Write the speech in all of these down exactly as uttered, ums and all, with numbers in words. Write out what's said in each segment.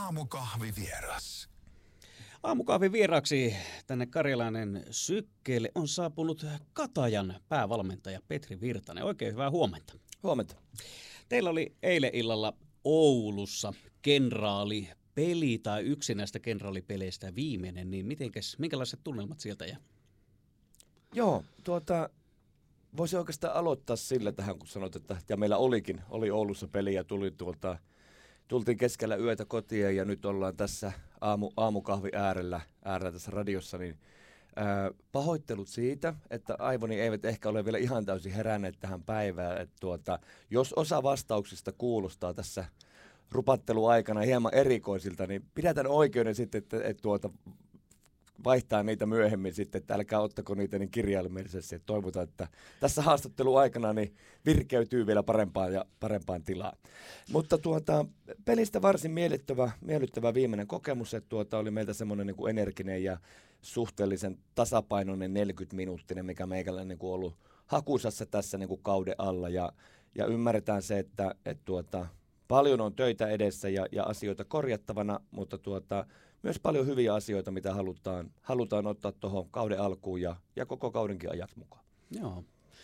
Aamukahvivieras. Aamukahvin vieraksi tänne Karjalainen Sykkeelle on saapunut Katajan päävalmentaja Petri Virtanen. Oikein hyvää huomenta. Huomenta. Teillä oli eilen illalla Oulussa kenraalipeli tai yksi näistä kenraalipeleistä viimeinen, niin mitenkäs, minkälaiset tunnelmat sieltä jää? Joo, tuota, voisi oikeastaan aloittaa sillä tähän, kun sanoit, että ja meillä olikin, oli Oulussa peli ja tuli tuolta, tultiin keskellä yötä kotiin ja nyt ollaan tässä aamu, aamukahvi äärellä, äärellä tässä radiossa, niin ää, pahoittelut siitä, että aivoni eivät ehkä ole vielä ihan täysin heränneet tähän päivään, että tuota, jos osa vastauksista kuulostaa tässä rupatteluaikana hieman erikoisilta, niin pidätän oikeuden sitten, että, että tuota, vaihtaa niitä myöhemmin sitten, että älkää ottako niitä niin kirjaimellisesti, että toivotaan, että tässä haastatteluaikana niin virkeytyy vielä parempaan ja parempaan tilaan. Mutta tuota, pelistä varsin miellyttävä, miellyttävä viimeinen kokemus, että tuota, oli meiltä semmoinen niin kuin energinen ja suhteellisen tasapainoinen neljäkymmentä-minuuttinen, mikä meikällä on niin kuin ollut hakusassa tässä niin kuin kauden alla ja, ja ymmärretään se, että, että tuota, paljon on töitä edessä ja, ja asioita korjattavana, mutta tuota, myös paljon hyviä asioita, mitä halutaan, halutaan ottaa tuohon kauden alkuun ja, ja koko kaudenkin ajat mukaan. Joo.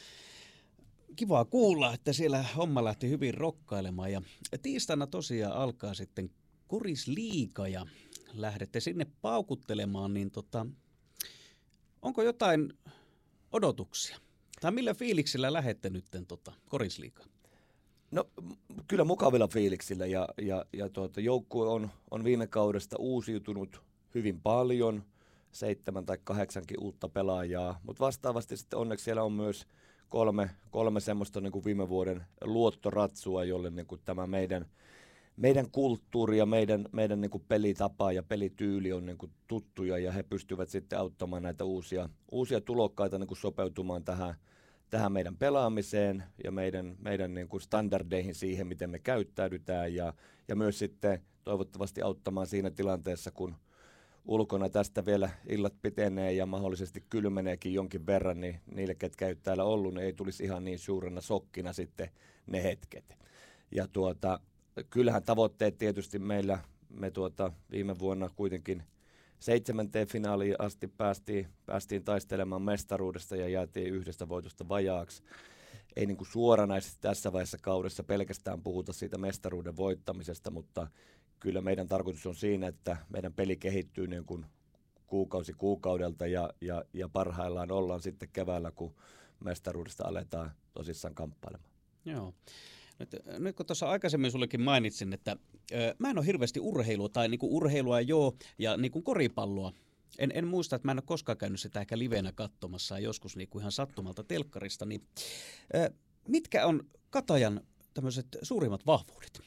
Kiva kuulla, että siellä homma lähti hyvin rokkailemaan ja tiistaina tosiaan alkaa sitten Korisliiga ja lähdette sinne paukuttelemaan, niin tota, onko jotain odotuksia? Tai millä fiiliksillä lähette nyt tota Korisliigaan? No kyllä mukavilla fiiliksillä ja, ja, ja tuota, joukkue on, on viime kaudesta uusiutunut hyvin paljon, seitsemän tai kahdeksankin uutta pelaajaa, mutta vastaavasti sitten onneksi siellä on myös kolme, kolme semmoista niin kuin viime vuoden luottoratsua, jolle niin kuin tämä meidän, meidän kulttuuri ja meidän, meidän niin kuin pelitapa ja pelityyli on niin kuin tuttuja ja he pystyvät sitten auttamaan näitä uusia, uusia tulokkaita niin kuin sopeutumaan tähän tähän meidän pelaamiseen ja meidän, meidän niin kuin standardeihin siihen, miten me käyttäydytään ja, ja myös sitten toivottavasti auttamaan siinä tilanteessa, kun ulkona tästä vielä illat pitenee ja mahdollisesti kylmeneekin jonkin verran, niin niille, ketkä ei täällä ollut, niin ei tulisi ihan niin suurena shokkina sitten ne hetket. Ja tuota, kyllähän tavoitteet tietysti meillä, me tuota, viime vuonna kuitenkin seitsemänteen finaaliin asti päästiin, päästiin taistelemaan mestaruudesta ja jäätiin yhdestä voitosta vajaaksi. Ei niin kuin suoranaisesti tässä vaiheessa kaudessa pelkästään puhuta siitä mestaruuden voittamisesta, mutta kyllä meidän tarkoitus on siinä, että meidän peli kehittyy niin kuin kuukausi kuukaudelta ja, ja, ja parhaillaan ollaan sitten keväällä, kun mestaruudesta aletaan tosissaan kamppailemaan. Joo. Nyt, nyt kun tuossa aikaisemmin sullekin mainitsin, että ö, mä en ole hirveästi urheilua tai niinku urheilua joo ja niinku koripalloa. En, en muista, että mä en ole koskaan käynyt sitä ehkä livenä katsomassa joskus niinku ihan sattumalta telkkarista. Niin, ö, mitkä on Katajan tämmöiset suurimmat vahvuudet?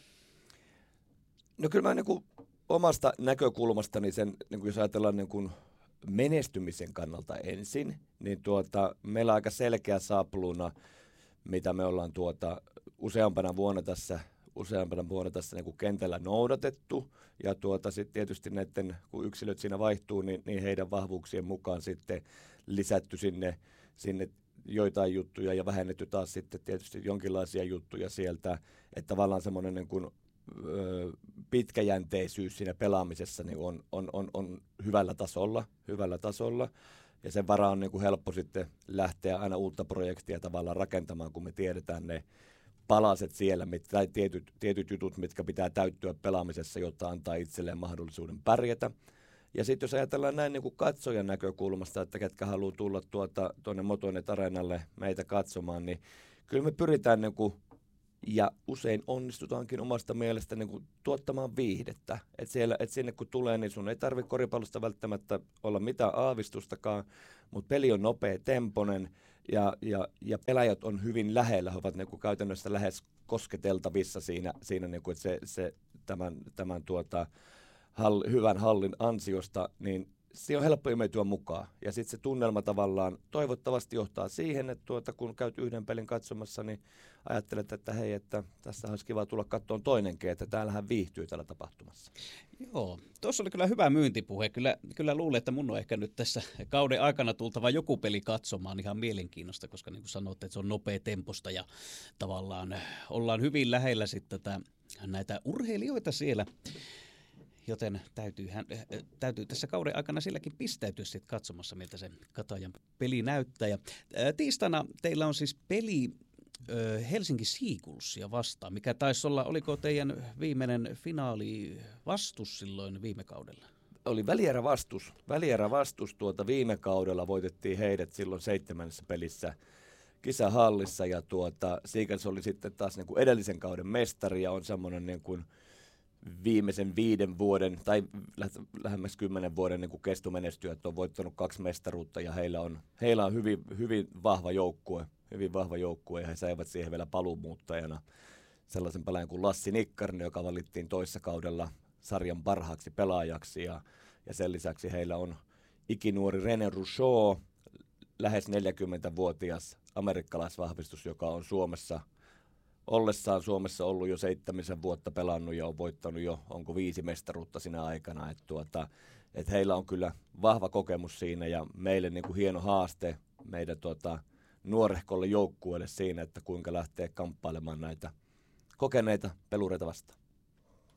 No kyllä mä niin kuin omasta näkökulmastani sen, niin kuin jos ajatellaan niin kuin menestymisen kannalta ensin, niin tuota, meillä on aika selkeä sapluuna, mitä me ollaan tuota useampana vuonna tässä, useampana vuonna tässä niin kuin kentällä noudatettu. Ja tuota, sitten tietysti näiden, kun yksilöt siinä vaihtuu, niin, niin heidän vahvuuksien mukaan sitten lisätty sinne, sinne joitain juttuja ja vähennetty taas sitten tietysti jonkinlaisia juttuja sieltä. Että tavallaan semmoinen niin kuin, ö, pitkäjänteisyys siinä pelaamisessa niin on, on, on, on hyvällä tasolla, hyvällä tasolla. Ja sen varaa on niin kuin helppo sitten lähteä aina uutta projektia tavallaan rakentamaan, kun me tiedetään ne palaset siellä, mit, tai tietyt, tietyt jutut, mitkä pitää täyttyä pelaamisessa, jotta antaa itselleen mahdollisuuden pärjätä. Ja sitten jos ajatellaan näin niin kuin katsojan näkökulmasta, että ketkä haluaa tulla tuota, tuonne Motonet Areenalle meitä katsomaan, niin kyllä me pyritään niin kuin, ja usein onnistutaankin omasta mielestä niin kuin tuottamaan viihdettä. Että siellä, et sinne kun tulee, niin sun ei tarvitse koripallosta välttämättä olla mitään aavistustakaan, mutta peli on nopea, temponen ja, ja, ja pelaajat on hyvin lähellä. He ovat niin kuin käytännössä lähes kosketeltavissa siinä, siinä niin kuin, että se, se, tämän, tämän tuota, hall, hyvän hallin ansiosta, niin se on helppo imeytyä mukaan. Ja sitten se tunnelma tavallaan toivottavasti johtaa siihen, että tuota, kun käyt yhden pelin katsomassa, niin ajattelet, että hei, että tässä olisi kiva tulla katsomaan toinenkin, että täällähän viihtyy tällä tapahtumassa. Joo, tuossa oli kyllä hyvä myyntipuhe. Kyllä, kyllä luulen, että mun on ehkä nyt tässä kauden aikana tultava joku peli katsomaan ihan mielenkiinnosta, koska niin kuin sanoitte, että se on nopea temposta ja tavallaan ollaan hyvin lähellä sitten tätä, näitä urheilijoita siellä. joten täytyy, hän, täytyy tässä kauden aikana silläkin pistäytyä sitten katsomassa, miltä se Katajan peli näyttää. Ja, ää, tiistaina teillä on siis peli ö, Helsinki Seagullsia vastaan, mikä taisi olla, oliko teidän viimeinen finaali vastus silloin viime kaudella? Oli välierä vastus. Välierä vastus tuota viime kaudella voitettiin heidät silloin seitsemännessä pelissä kisahallissa ja tuota, Seagulls oli sitten taas niin kuin edellisen kauden mestari ja on semmoinen niin kuin viimeisen viiden vuoden tai lähemmäs kymmenen vuoden niin kuin kestomenestyä, että on voittanut kaksi mestaruutta ja heillä on, heillä on hyvin, hyvin vahva joukkue, hyvin vahva joukkue ja he saivat siihen vielä paluumuuttajana sellaisen pelaajan kuin Lassi Nikkarinen, joka valittiin toissa kaudella sarjan parhaaksi pelaajaksi ja, ja sen lisäksi heillä on ikinuori René Rousseau, lähes neljäkymmentävuotias amerikkalaisvahvistus, joka on Suomessa ollessaan Suomessa ollut jo seitsemisen vuotta pelannut ja on voittanut jo, onko viisi mestaruutta sinä aikana. Että tuota, et heillä on kyllä vahva kokemus siinä ja meille niin kuin hieno haaste meidän tuota, nuorehkolle joukkueelle siinä, että kuinka lähtee kamppailemaan näitä kokeneita pelureita vastaan.